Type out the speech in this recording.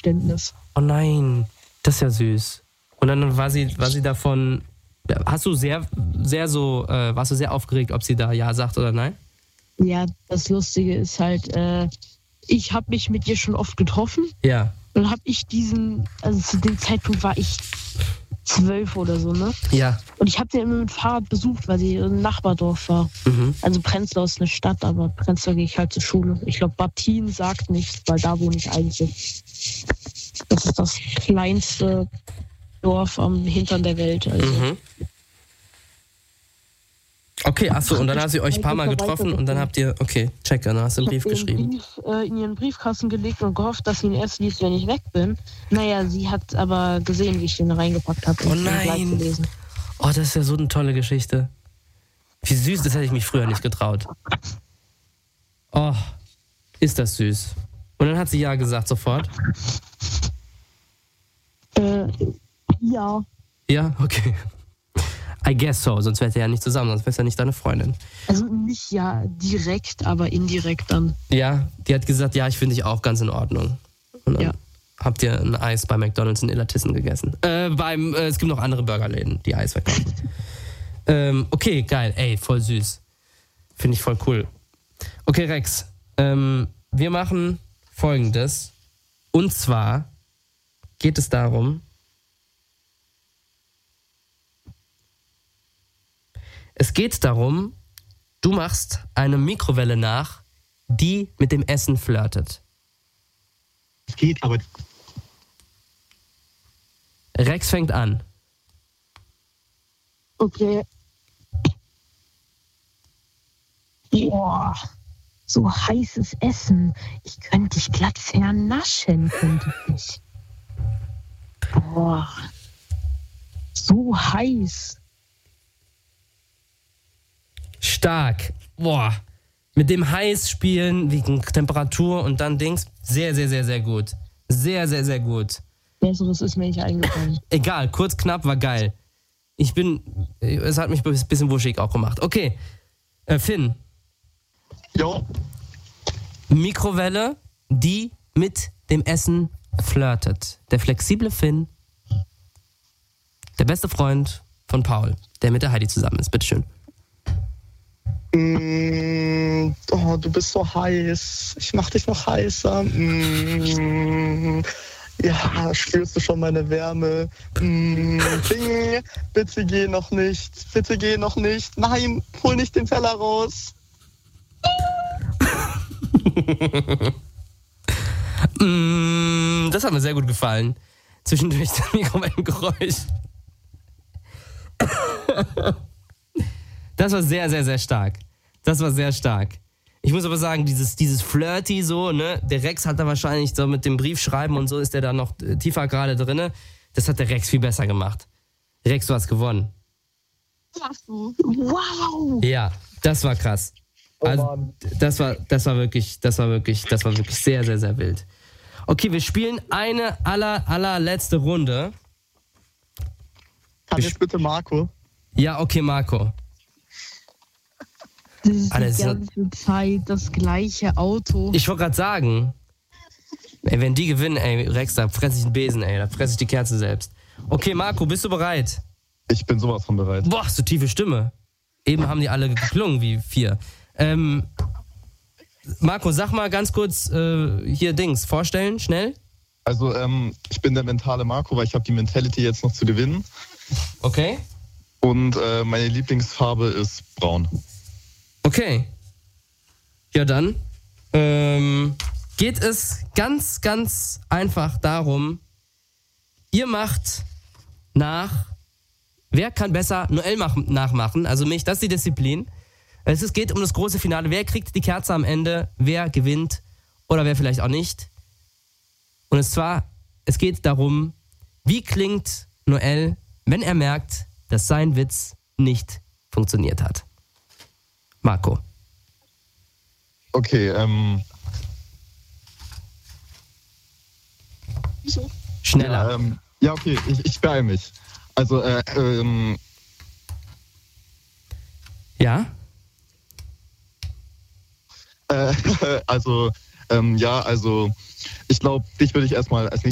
Einverständnis. Oh nein, das ist ja süß. Und dann war sie davon, warst du sehr aufgeregt, ob sie da Ja sagt oder nein? Ja, das Lustige ist halt, ich habe mich mit ihr schon oft getroffen. Ja. Dann habe ich zu dem Zeitpunkt war ich 12 oder so, ne? Ja. Und ich habe sie immer mit Fahrrad besucht, weil sie im Nachbardorf war. Mhm. Also Prenzlau ist eine Stadt, aber Prenzlau gehe ich halt zur Schule. Ich glaube, Battin sagt nichts, weil da wohne ich eigentlich. Das ist das kleinste Dorf am Hintern der Welt. Also. Mhm. Okay, achso, und dann habt ihr euch ein paar Mal getroffen und dann habt ihr, okay, check, dann hast du einen Brief geschrieben. In ihren Briefkasten gelegt und gehofft, dass sie ihn erst liest, wenn ich weg bin. Naja, sie hat aber gesehen, wie ich den reingepackt habe. Oh nein! Oh, das ist ja so eine tolle Geschichte. Wie süß, das hätte ich mich früher nicht getraut. Oh, ist das süß. Und dann hat sie Ja gesagt sofort? Ja. Ja, okay. I guess so, sonst wärt ihr ja nicht zusammen, sonst wärst du ja nicht deine Freundin. Also nicht ja direkt, aber indirekt dann. Ja, die hat gesagt, ja, ich finde dich auch ganz in Ordnung. Und dann habt ihr ein Eis bei McDonald's in Illertissen gegessen. Es gibt noch andere Burgerläden, die Eis verkaufen. Okay, geil, ey, voll süß. Finde ich voll cool. Okay, Rex, wir machen Folgendes. Und zwar geht es darum, du machst eine Mikrowelle nach, die mit dem Essen flirtet. Es geht, aber... Rex fängt an. Okay. Boah, so heißes Essen. Ich könnte dich glatt vernaschen, könnte ich. Boah, so heiß. Stark. Boah. Mit dem Heiß spielen, wegen Temperatur und dann Dings. Sehr, sehr, sehr, sehr gut. Sehr, sehr, sehr gut. Besseres ist mir nicht eingefallen. Egal, kurz, knapp, war geil. Es hat mich ein bisschen wuschig auch gemacht. Okay, Finn. Jo. Mikrowelle, die mit dem Essen flirtet. Der flexible Finn, der beste Freund von Paul, der mit der Heidi zusammen ist. Bitteschön. Oh, du bist so heiß. Ich mach dich noch heißer. Ja, spürst du schon meine Wärme? Bing, bitte geh noch nicht. Bitte geh noch nicht. Nein, hol nicht den Teller raus. Das hat mir sehr gut gefallen. Zwischendurch das Mikrowellengeräusch. Das war sehr, sehr, sehr stark. Das war sehr stark. Ich muss aber sagen, dieses Flirty so, ne, der Rex hat da wahrscheinlich so mit dem Briefschreiben und so ist der da noch tiefer gerade drinne. Das hat der Rex viel besser gemacht. Rex, du hast gewonnen. Wow! Ja, das war krass. Also, das war wirklich sehr, sehr, sehr wild. Okay, wir spielen eine allerletzte Runde. Kann jetzt bitte Marco? Ja, okay, Marco. Das ist die ganze Zeit das gleiche Auto. Ich wollte gerade sagen, ey, wenn die gewinnen, ey, Rex, da fresse ich einen Besen, ey, da fresse ich die Kerze selbst. Okay, Marco, bist du bereit? Ich bin sowas von bereit. Boah, so tiefe Stimme. Eben haben die alle geklungen wie 4. Marco, sag mal ganz kurz hier Dings, vorstellen, schnell. Also, ich bin der mentale Marco, weil ich habe die Mentality jetzt noch zu gewinnen. Okay. Und meine Lieblingsfarbe ist braun. Okay. Ja, dann geht es ganz, ganz einfach darum, ihr macht nach, wer kann besser Noel nachmachen, also mich, das ist die Disziplin. Es geht um das große Finale, wer kriegt die Kerze am Ende, wer gewinnt oder wer vielleicht auch nicht. Und es geht darum, wie klingt Noel, wenn er merkt, dass sein Witz nicht funktioniert hat. Marco. Okay, Schneller. Ja, okay, ich beeile mich. Also, Ja? Also, ich glaube, dich würde ich erstmal als nächstes